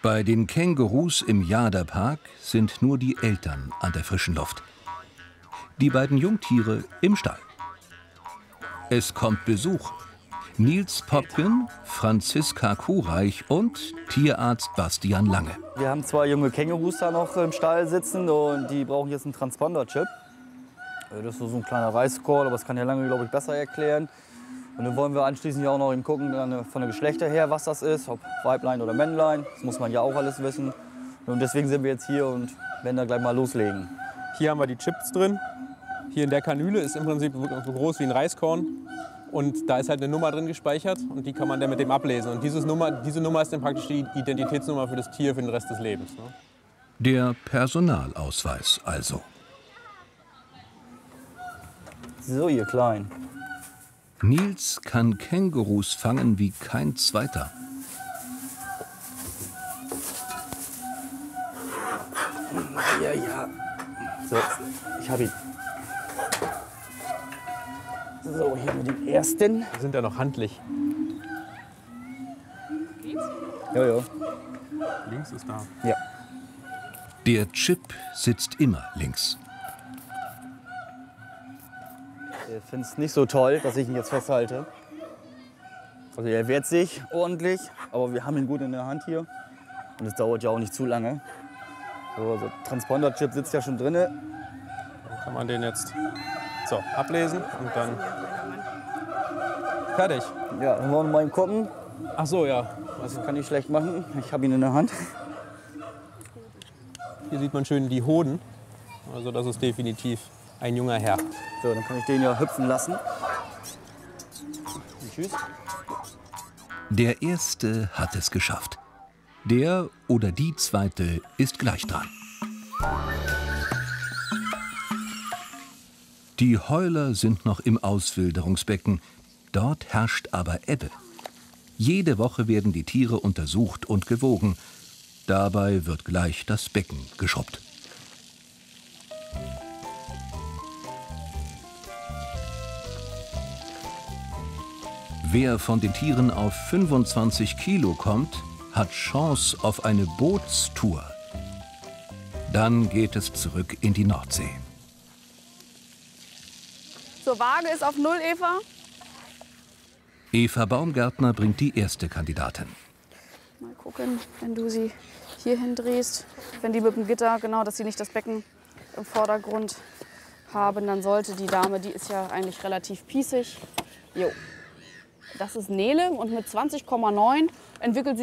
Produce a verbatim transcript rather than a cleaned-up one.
Bei den Kängurus im Jada-Park sind nur die Eltern an der frischen Luft. Die beiden Jungtiere im Stall. Es kommt Besuch. Nils Popken, Franziska Kuhreich und Tierarzt Bastian Lange. Wir haben zwei junge Kängurus da noch im Stall sitzen und die brauchen jetzt einen Transponder-Chip. Das ist so ein kleiner Reiskorn, aber das kann der Lange, glaube ich, besser erklären. Und dann wollen wir anschließend ja auch noch eben gucken, dann von den Geschlechter her, was das ist, ob Weiblein oder Männlein. Das muss man ja auch alles wissen. Und deswegen sind wir jetzt hier und werden da gleich mal loslegen. Hier haben wir die Chips drin. Hier in der Kanüle ist im Prinzip so groß wie ein Reiskorn. Und da ist halt eine Nummer drin gespeichert und die kann man dann mit dem ablesen. Und dieses Nummer, diese Nummer ist dann praktisch die Identitätsnummer für das Tier für den Rest des Lebens. Ne? Der Personalausweis also. So, ihr Kleinen. Nils kann Kängurus fangen wie kein zweiter. Ja, ja. So, ich habe ihn. So, hier mit dem ersten. Die sind ja noch handlich. Ja, ja. Links ist da. Ja. Der Chip sitzt immer links. Ich finde es nicht so toll, dass ich ihn jetzt festhalte. Also er wehrt sich ordentlich, aber wir haben ihn gut in der Hand hier. Und es dauert ja auch nicht zu lange. So, also Transponder-Chip sitzt ja schon drin. Dann kann man den jetzt so ablesen und dann fertig. Ja, dann wollen wir mal gucken. Ach so, ja. Das kann ich schlecht machen. Ich habe ihn in der Hand. Hier sieht man schön die Hoden. Also das ist definitiv ein junger Herr. So, dann kann ich den ja hüpfen lassen. Tschüss. Der Erste hat es geschafft. Der oder die Zweite ist gleich dran. Die Heuler sind noch im Auswilderungsbecken. Dort herrscht aber Ebbe. Jede Woche werden die Tiere untersucht und gewogen. Dabei wird gleich das Becken geschrubbt. Wer von den Tieren auf fünfundzwanzig Kilo kommt, hat Chance auf eine Bootstour. Dann geht es zurück in die Nordsee. So, Waage ist auf null, Eva. Eva Baumgärtner bringt die erste Kandidatin. Mal gucken, wenn du sie hier hindrehst. Wenn die mit dem Gitter, genau, dass sie nicht das Becken im Vordergrund haben, dann sollte die Dame, die ist ja eigentlich relativ piesig. Jo. Das ist Nele und mit zwanzig Komma neun entwickelt sie